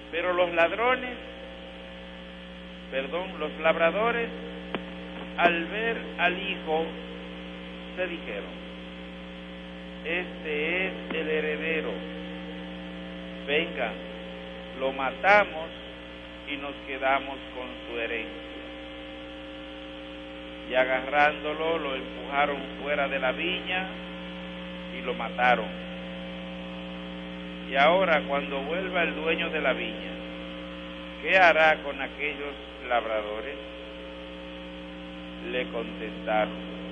Pero los labradores, al ver al hijo, se dijeron: este es el heredero, venga, lo matamos y nos quedamos con su herencia. Y agarrándolo, lo empujaron fuera de la viña y lo mataron. Y ahora, cuando vuelva el dueño de la viña, ¿qué hará con aquellos labradores? Le contestaron: